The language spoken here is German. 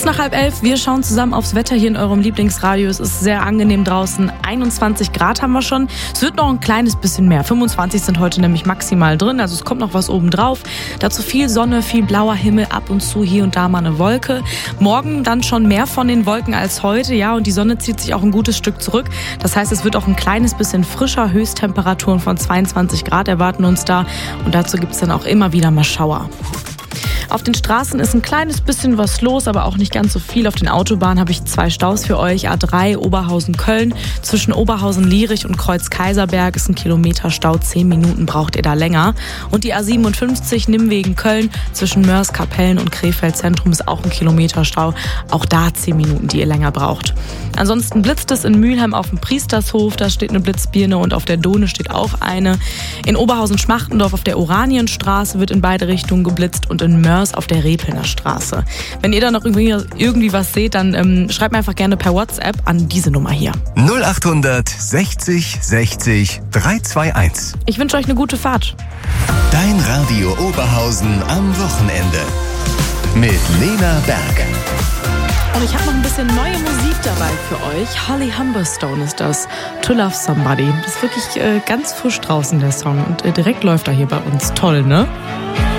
nach 10:30. Wir schauen zusammen aufs Wetter hier in eurem Lieblingsradio. Es ist sehr angenehm draußen. 21 Grad haben wir schon. Es wird noch ein kleines bisschen mehr. 25 sind heute nämlich maximal drin. Also es kommt noch was oben drauf. Dazu viel Sonne, viel blauer Himmel, ab und zu hier und da mal eine Wolke. Morgen dann schon mehr von den Wolken als heute. Ja, und die Sonne zieht sich auch ein gutes Stück zurück. Das heißt, es wird auch ein kleines bisschen frischer. Höchsttemperaturen von 22 Grad erwarten uns da. Und dazu gibt es dann auch immer wieder mal Schauer. Auf den Straßen ist ein kleines bisschen was los, aber auch nicht ganz so viel. Auf den Autobahnen habe ich 2 Staus für euch. A3 Oberhausen-Köln. Zwischen Oberhausen-Lierich und Kreuz-Kaiserberg ist ein Kilometer Stau. 10 Minuten braucht ihr da länger. Und die A57 Nimwegen-Köln zwischen Mörs, Kapellen und Krefeld-Zentrum ist auch ein Kilometer Stau. Auch da 10 Minuten, die ihr länger braucht. Ansonsten blitzt es in Mülheim auf dem Priestershof. Da steht eine Blitzbirne und auf der Dohne steht auch eine. In Oberhausen-Schmachtendorf auf der Oranienstraße wird in beide Richtungen geblitzt und in Mörs auf der Repelner Straße. Wenn ihr da noch irgendwie was seht, dann schreibt mir einfach gerne per WhatsApp an diese Nummer hier. 0800 60 60 321. Ich wünsche euch eine gute Fahrt. Dein Radio Oberhausen am Wochenende. Mit Lena Berg. Und ich habe noch ein bisschen neue Musik dabei für euch. Holly Humberstone ist das. To Love Somebody. Das ist wirklich ganz frisch draußen, der Song. Und direkt läuft er hier bei uns. Toll, ne?